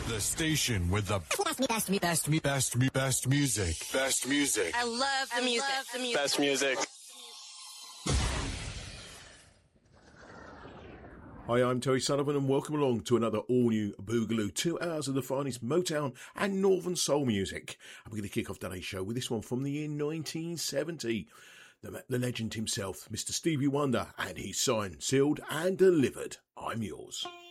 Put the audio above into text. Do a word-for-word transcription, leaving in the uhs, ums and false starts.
The station with the best, me, best, me, best, me, best, me, best music. Best music. I love the I music. love the music. Best music. Hi, I'm Terry Sullivan and welcome along to another all-new Boogaloo. Two hours of the finest Motown and Northern Soul music. I'm going to kick off today's show with this one from the year nineteen seventy. The, the legend himself, Mister Stevie Wonder, and he's signed, sealed and delivered. I'm Yours.